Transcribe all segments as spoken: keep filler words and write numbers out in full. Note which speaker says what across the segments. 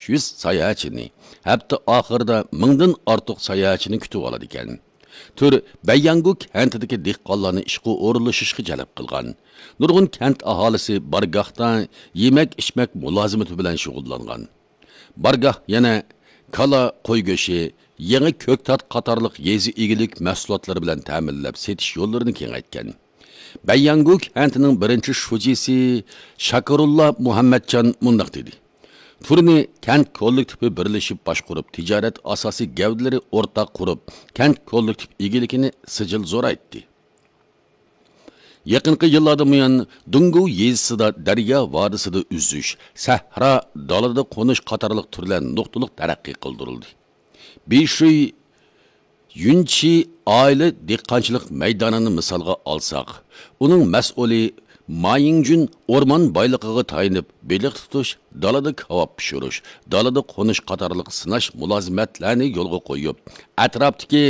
Speaker 1: yuz sayohatchini, hafta oxirida mingdan ortiq sayohatchini kutib oladi ekan. Tur Bayyangu kentidagi dehqonlarni ishga o'rinlashishga jalb qilgan. Nurg'un kent aholisi bargohda yemak-ichmak mulozimati bilan shug'ullangan. Bargoh yana kala, qo'y go'shi, yangi ko'ktat qatorliq yezi egilik mahsulotlari bilan ta'minlab setish yo'llarini kengaytgan. Bayyangu kentining birinchi shujisi Shakurulla Muhammadjon mundaq dedi. Turni kent kollektivi birlashib boshqurib, tijorat asosiy gavdalari o'rtaq qurib, kent kollektiv egiligini sijil zo'raytdi. Yaqinqi yillarda buyon Dungu yezisida daryo vodisida uzish, sahra, dalada qo'nish qatorliq turlar nuqtaliq taraqqiy qildirildi. Beshuy Yunchi oila dehqonchilik maydonini misolga olsak, uning mas'uli Mayingjun o'rmon boyligiga tayinib, beliq tutish, dalada kavob pishirish, dalada qo'nish qatorliq sinash mulozimatlarni yo'lga qo'yib, atrofdagi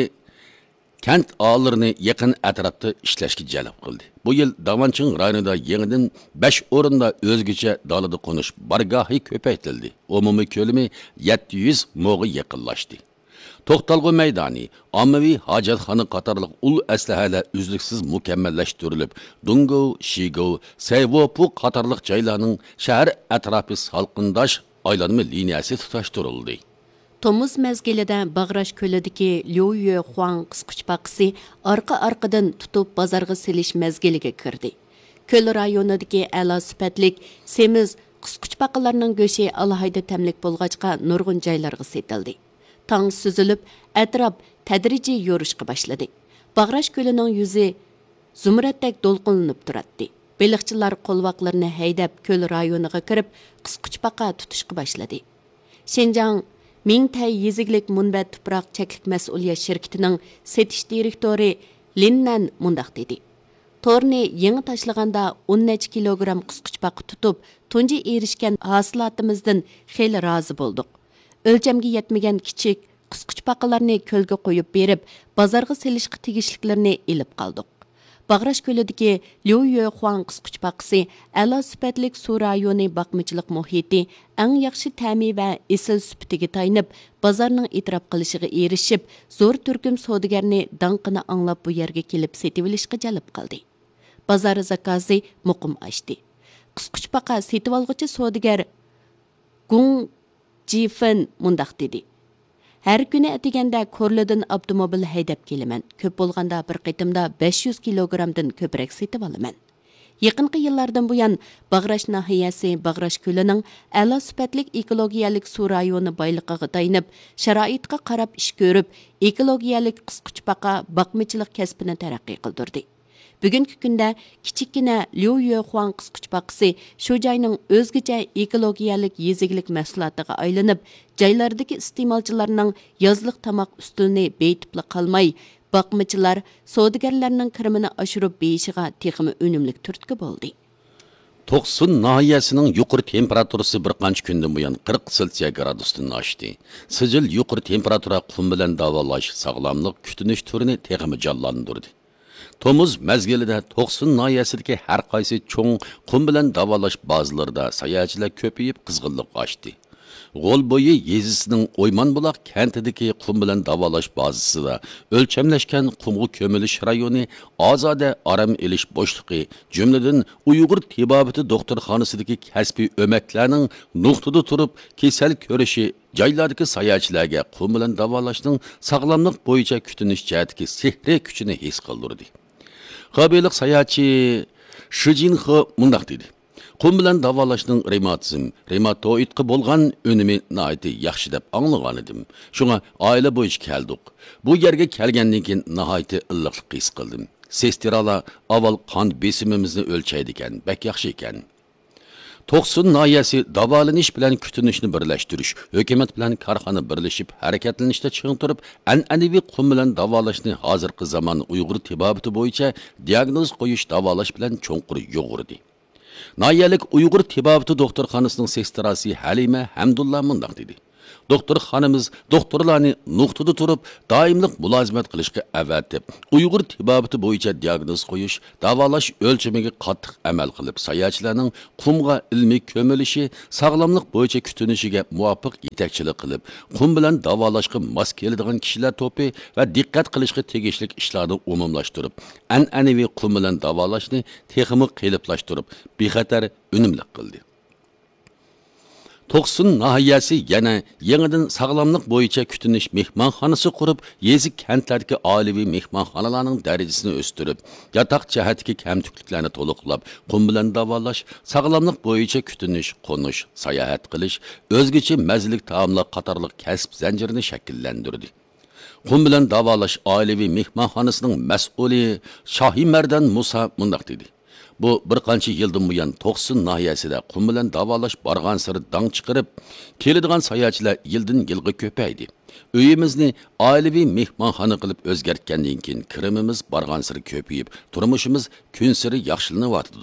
Speaker 1: kent aholilarini yaqin atrofda ishlashga jalb qildi. Bu yil Davanching rayonida yangidan besh o'rinda o'zgacha dalada qo'nish bargohi ko'paytirildi. Umumiy ko'lami yetti yuz mo'ga yaqinlashdi. To'xtalg'u maydoni, ommaviy hojatxona qatorliq ul aslahalar uzluksiz mukammallashtirilib, Dungu, Shigo, Sayvopu qatorliq joylarning shahar atrofi salqindosh aylanma liniyasi tutashtirildi.
Speaker 2: Tomuz mezgilida Bag'rash ko'lidagi Liuye Huang qisqichpaqisi orqa-orqadan tutib bozorga silish mezgiliga kirdi. Ko'l rayonidagi a'lo sifatlik semiz qisqichpaqalarning go'shi alohida tamlik bo'lg'achqa nurg'un joylarga setildi. Tang süzülüp, etraf tədrici yoruşqa başladı. Bag'rash ko'lining yuzi zumratdek dolqinlanib turadi. Beliqchilar qo'lvoqlarini haydab ko'l rayoniga kirib, qisqichpaqa tutishqa başladı. Şinjan Mingtay yeziglik munbat tuproq cheklik mas'uliyat shirkatining setish direktori Linnan mundaq dedi. Torni yangi tashlaganda o'n necha kilogramm qisqichpaqa tutib, tunji erishgan hosilatimizdan xeyli rozi bo'ldik. O'lchamga yetmagan kichik qisqichpaqalarni ko'lga qo'yib berib, bozorga selishga tegishliklarini ilib qoldik. Bag'rash ko'lidagi Liuye Huang qisqichpaqasi a'lo sifatlik suv rayoni boqmichilik muhiti eng yaxshi ta'mi va esil sifatiga tayinib, bozorning e'tirof qilishiga erishib, zo'r turkum savdogarni danqini anglab bu yerga kelib setib olishga jalb qildi. Bozor zakozi muqim ochdi. Qisqichpaqa setib olg'uchi savdogar Gung Jifin mundaq dedi. Her kuni atiganda Korlidan avtomobil haydab kelaman. Ko'p bo'lganda bir qitimda besh yuz kilogramdan ko'proq setib olaman. Yaqinqi yillardan buyon Bag'rash nahiyasi Bag'rash ko'lining a'lo sifatlik ekologiyalik suv rayoni boyligiga tayinib, sharoitga qarab ish ko'rib, ekologiyalik qisqichpaqa boqmichilik kasbini taraqqiy qildirdi. Bugungi kunda kichikkina Liuye Huang qisqichpaqasi shu joyning o'zgacha ekologiyalik yeziglik mahsulotiga aylanib, joylardagi iste'molchilarning yozliq tomoq ustunini beytibli qolmay, boqmichilar savdogarlarning kirimini oshirib beyishiga texmi unumlik turtki bo'ldi.
Speaker 1: To'qson nahiyasining yuqori temperaturasi bir qancha kundan buyon qirq selsiya gradusdan oshdi. Sijil yuqori temperatura qum bilan davolash sog'lomlik kutinish turini texmi jonlantirdi. Tomuz mezgilida to'qson nahiyasidagi har qaysi cho'ng qum bilan davolash bazalarida sayohatchilar ko'payib qizg'inlik oshdi. G'olbo'yi yezisining O'ymonbuloq kentidagi qum bilan davolash bazasida o'lchamlashgan qumg'i ko'milish rayoni ozoda orom elish bo'shliqi, jumladan Uyg'ur tibobati doktorxonasidagi kasbiy o'maklarning nuqtada turib kasal ko'rishi joylardagi sayohatchilarga qum bilan davolashning sog'lomlik bo'yicha kutinish jihatdagi sehriy kuchini his qildirdi. Xabeylik sayohatchi Shijinxo mundaq dedi. Qum bilan davolashning revmatizm, revmatoidga bo'lgan önemi nihoyatda yaxshi deb anglagan edim. Shunga oila bo'yicha keldik. Bu yerga kelgandan keyin nihoyatda illiqlik his qildim. Sestirala avval qon besimimizni o'lchaydi ekan, bak yaxshi ekan. to'qson nahiyasi davolanish bilan kutinishni birlashtirish, hukumat bilan korxona birlashib harakatlanishda chiqib turib, an'anaviy qum bilan davolashni hozirgi zamon Uyg'ur tibobati bo'yicha diagnoz qo'yish davolash bilan cho'nqur yo'g'irdi. Nahiyalik Uyg'ur tibobati doktorxonasining sestrasi Halima Hamdulla mundaq dedi. Doktorxonamiz doktorlarni nuqtada turib, doimlik mulozimat qilishga avatib, Uyg'ur tibobati bo'yicha diagnoz qo'yish, davolash o'lchamiga qattiq amal qilib, sayohatchilarning qumga ilmiy ko'milishi, sog'lomlik bo'yicha kutinishiga muvofiq yetakchilik qilib, qum bilan davolashga mos keladigan kishilar to'pi va diqqat qilishga tegishli ishlarni umumlashtirib, an'anaviy qum bilan davolashni texmi qiyinlashtirib, bexatar unumli qildi. To'qsun nahiyasi yana yangidan sog'lomlik bo'yicha kutinish mehmonxonasi qurib, yezik kentlardagi oilaviy mehmonxonalarning darajasini o'stirib, yotoq jihatdagi kamtukliklarni to'liqlab, qum bilan davolash, sog'lomlik bo'yicha kutinish, qo'nish, sayohat qilish, o'zgacha mazalik taomlar qatorliq kasb zanjirini shakllantirdi. Qum bilan davolash oilaviy mehmonxonasining mas'uli Shohimardan Musa mundaq dedi. Bu bir qancha yildan buyon To'qsun nahiyasida qum bilan davolash borgan sari dang chiqarib, keladigan sayohatchilar yildan yilga ko'paydi. Uyimizni oilaviy mehmonxona qilib o'zgartgandan keyin kirimimiz borgan sari ko'payib, turmushimiz kun sari yaxshilanyapti.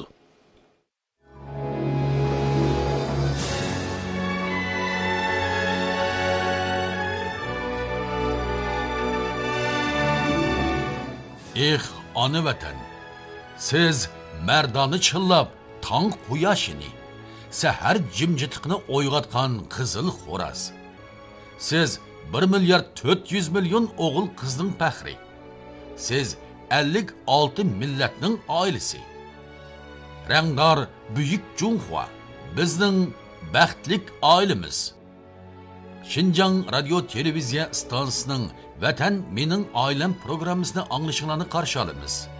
Speaker 3: Eh, ona vatan, siz merdani chillab, tong quyoshini, sahar jimjitiqni o'yg'atgan qizil xo'raz. Siz bir milyard to'rt yuz million o'g'il qizning faxri. Siz ellik olti millatning oilasi. Rangdor buyuk Junxua bizning baxtlik oilamiz. Xinjiang radio televiziya stansiyasining Vatan mening oilam programmasini anglashinglarni qarshi olamiz.